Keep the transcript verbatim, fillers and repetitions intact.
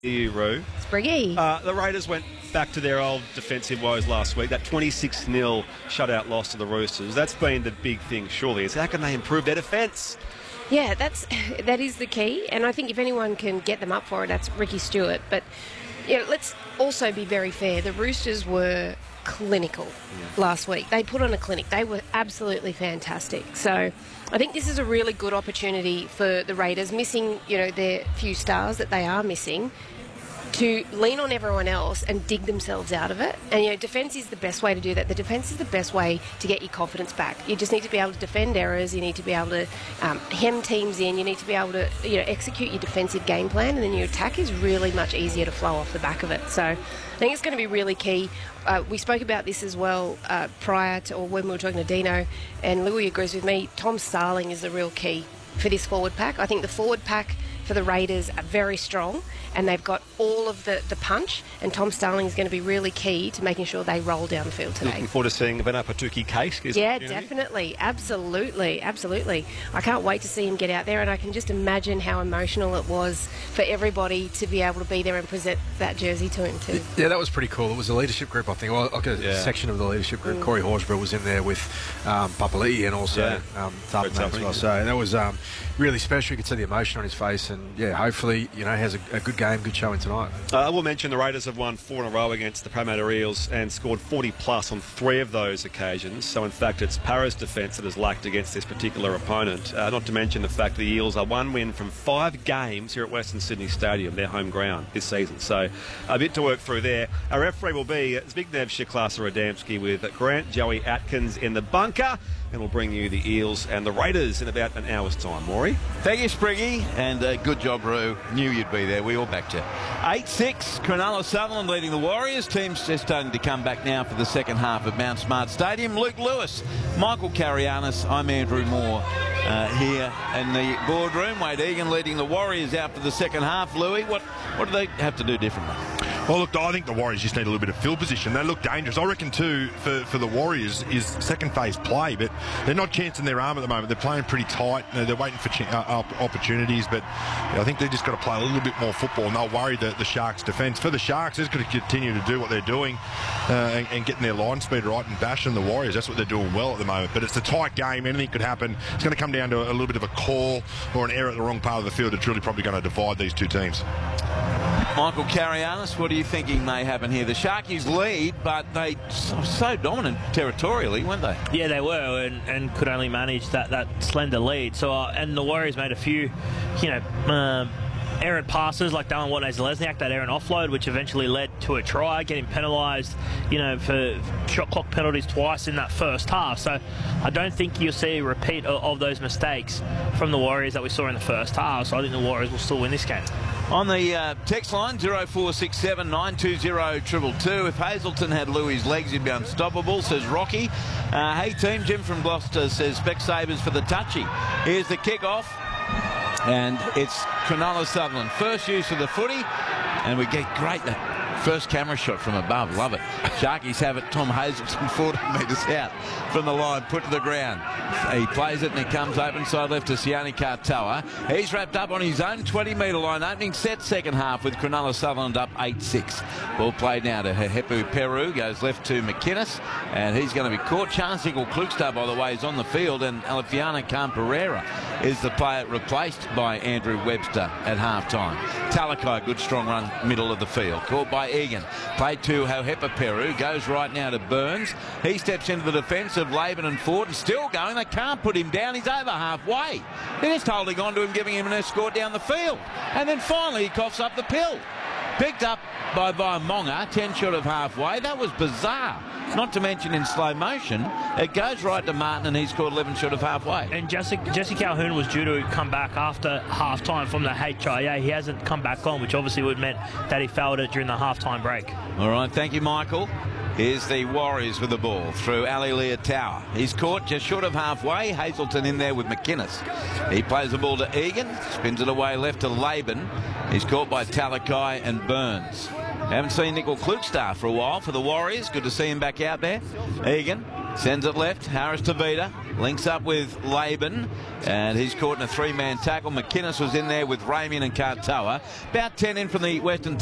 You, Roo. Spriggy. Uh, the Raiders went back to their old defensive woes last week. That twenty-six nil shutout loss to the Roosters. That's been the big thing, surely. Is how can they improve their defence? Yeah, that's that is the key. And I think if anyone can get them up for it, that's Ricky Stewart. But you know, let's also be very fair. The Roosters were clinical yeah. last week. They put on a clinic. They were absolutely fantastic. So I think this is a really good opportunity for the Raiders, missing, you know, their few stars that they are missing, to lean on everyone else and dig themselves out of it. And, you know, defence is the best way to do that. The defence is the best way to get your confidence back. You just need to be able to defend errors. You need to be able to um, hem teams in. You need to be able to, you know, execute your defensive game plan, and then your attack is really much easier to flow off the back of it. So I think it's going to be really key. Uh, we spoke about this as well uh, prior to, or when we were talking to Dino, and Louis agrees with me. Tom Starling is the real key for this forward pack. I think the forward pack for the Raiders are very strong, and they've got all of the, the punch, and Tom Starling is going to be really key to making sure they roll down the field today. Looking forward to seeing Venapatuki Case. Yeah, definitely. Absolutely. Absolutely. I can't wait to see him get out there, and I can just imagine how emotional it was for everybody to be able to be there and present that jersey to him too. Yeah, that was pretty cool. It was a leadership group, I think. Well, like a yeah. section of the leadership group. Mm. Corey Horsburgh was in there with um, Papali'i and also yeah. um, Tharpman as well. So that was um, really special. You could see the emotion on his face, and yeah, hopefully, you know, has a, a good game, good showing tonight. Uh, I will mention the Raiders have won four in a row against the Parramatta Eels and scored forty plus on three of those occasions. So, in fact, it's Para's defence that has lacked against this particular opponent. Uh, not to mention the fact the Eels are one win from five games here at Western Sydney Stadium, their home ground this season. So, a bit to work through there. Our referee will be Zbigniew Shiklasser-Adamski with Grant Joey Atkins in the bunker. And we'll bring you the Eels and the Raiders in about an hour's time. Maury? Thank you, Spriggy, and uh, good job, Roo. Knew you'd be there. We all backed you. eight six, Cronulla Sutherland leading the Warriors. Team's just starting to come back now for the second half at Mount Smart Stadium. Luke Lewis, Michael Carianis, I'm Andrew Moore uh, here in the boardroom. Wade Egan leading the Warriors out for the second half. Louis, what, what do they have to do differently? Well, look, I think the Warriors just need a little bit of field position. They look dangerous. I reckon, too, for, for the Warriors is second phase play, but they're not chancing their arm at the moment. They're playing pretty tight. You know, they're waiting for ch- uh, opportunities, but you know, I think they've just got to play a little bit more football, and they'll worry the, the Sharks' defence. For the Sharks, they're just got to continue to do what they're doing uh, and, and getting their line speed right and bashing the Warriors. That's what they're doing well at the moment. But it's a tight game. Anything could happen. It's going to come down to a, a little bit of a call or an error at the wrong part of the field. It's really probably going to divide these two teams. Michael Carianis, what do you think may happen here? The Sharkies lead, but they were so dominant territorially, weren't they? Yeah, they were, and, and could only manage that, that slender lead. So, uh, and the Warriors made a few, you know, um, errant passes like Darren Watney-Zelezniak, that errant offload, which eventually led to a try, getting penalised, you know, for shot clock penalties twice in that first half. So I don't think you'll see a repeat of, of those mistakes from the Warriors that we saw in the first half. So I think the Warriors will still win this game. On the uh, text line, zero four six seven nine two zero two two two. If Hazelton had Louis' legs, he'd be unstoppable, says Rocky. Uh, hey team, Jim from Gloucester says Specsavers for the touchy. Here's the kick-off. And it's Cronulla Sutherland. First use of the footy, and we get great that first camera shot from above. Love it. Sharkies have it. Tom Hazelton forty metres out from the line, put to the ground. He plays it and he comes open side left to Sione Katoa. He's wrapped up on his own twenty metre line. Opening set second half with Cronulla Sutherland up eight six. Ball played now to Hehepu Peru. Goes left to McInnes, and he's going to be caught. Chance Nickel Klukstar, by the way, is on the field, and Alefiana Khan Pereira is the player replaced by Andrew Webster at half-time. Talakai, good strong run middle of the field. Caught by Egan. Played to Hehepu Peru. Goes right now to Burns. He steps into the defence of Laban and Ford, and still going. They can't put him down. He's over halfway. They're just holding on to him, giving him an escort down the field. And then finally he coughs up the pill. Picked up by Vaimonga, ten short of halfway. That was bizarre. Not to mention in slow motion, it goes right to Martin and he's caught eleven short of halfway. And Jesse, Jesse Calhoun was due to come back after half-time from the H I A. He hasn't come back on, which obviously would have meant that he fouled it during the half-time break. All right, thank you, Michael. Here's the Warriors with the ball through Ali Leotow. He's caught just short of halfway. Hazelton in there with McInnes. He plays the ball to Egan, spins it away left to Laban. He's caught by Talakai and Burns. Haven't seen Nickel Klukstar for a while for the Warriors. Good to see him back out there. Egan sends it left. Harris to Vida. links up with Laban, and he's caught in a three-man tackle. McInnes was in there with Ramian and Kartoa. About ten in from the Western